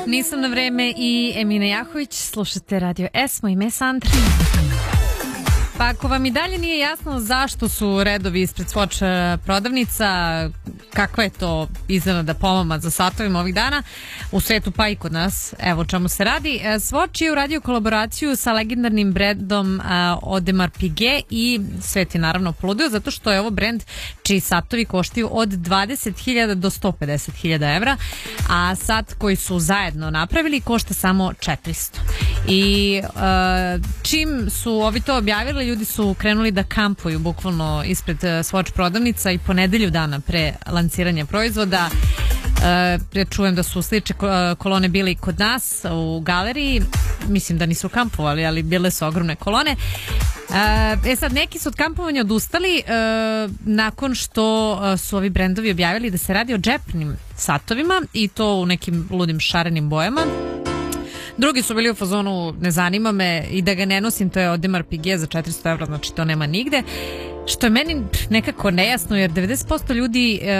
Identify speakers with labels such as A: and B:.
A: Nisam na vreme i Emina Jahović, slušate Radio S, moje ime je Sandra. Pa ako vam i dalje nije jasno zašto su redovi ispred Swatch prodavnica, kakva je to iznenada pomama za satovima ovih dana u svetu pa i kod nas, evo o čemu se radi. Swatch je uradio kolaboraciju sa legendarnim brendom Audemars Piguet i svet je naravno poludio zato što je ovo brend čiji satovi koštaju od 20.000 do 150.000 evra, a sat koji su zajedno napravili košta samo 400. I čim su ovi to objavili, ljudi su krenuli da kampuju bukvalno ispred Swatch prodavnica i po nedelju dana pre lanciranja proizvoda. Čujem da su slične kolone bile i kod nas u galeriji, mislim da nisu kampovali, ali bile su ogromne kolone. Sad neki su od kampovanja odustali nakon što su ovi brendovi objavili da se radi o džepnim satovima i to u nekim ludim šarenim bojama. Drugi su bili u fazonu, ne zanima me i da ga ne nosim, to je Audemars Piguet za 400 evra, znači to nema nigde. Što je meni nekako nejasno jer 90% ljudi